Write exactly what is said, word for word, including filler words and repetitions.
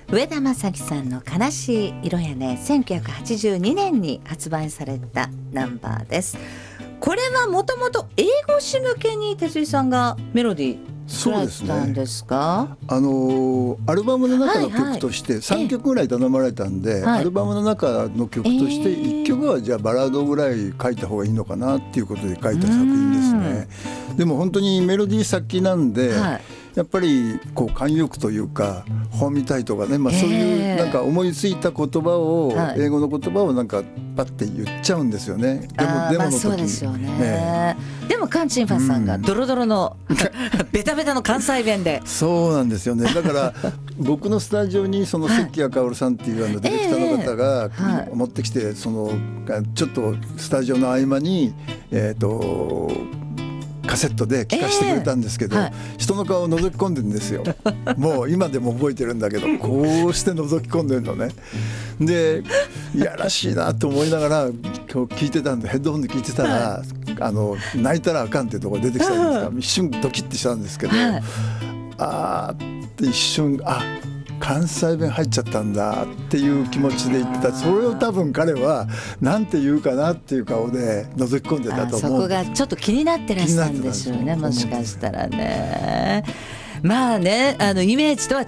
上田正樹さんの悲しい色やね、せんきゅうひゃくはちじゅうにねんに発売されたナンバーです。これはもともと英語詞向けに哲井さんがメロディー作られたんですか？ あのアルバムの中の曲としてさんきょくぐらい頼まれたんで、はい、アルバムの中の曲としていっきょくはじゃあバラードぐらい書いた方がいいのかなっていうことで書いた作品ですね。でも本当にメロディー先なんで、はい、やっぱりこう慣用句というか本みたいとかね、まあ、そういうなんか思いついた言葉を、はい、英語の言葉をなんかパッて言っちゃうんですよね。でも、でもの時に、まあ、そうですよね。 でもカンチンファさんがドロドロの、うん、ベタベタの関西弁でそうなんですよね。だから僕のスタジオにその関谷薫さんっていうあのディレクターの方が持ってきて、そのちょっとスタジオの合間にえっとカセットで聴かせてくれたんですけど、えーはい、人の顔を覗き込んでるんですよ。もう今でも覚えてるんだけど、こうして覗き込んでるのね。でいやらしいなと思いながら今日聞いてたんで、ヘッドホンで聞いてたら、はい、あの泣いたらあかんっていうところが出てきたんですが、一瞬ドキッてしたんですけど、はい、あーって一瞬あ関西弁入っちゃったんだっていう気持ちで言ってた。それを多分彼はなんて言うかなっていう顔で覗き込んでたと思う。 そこがちょっと気になってらっしゃるんでしょうね、もしかしたらね。まあね、あのイメージとは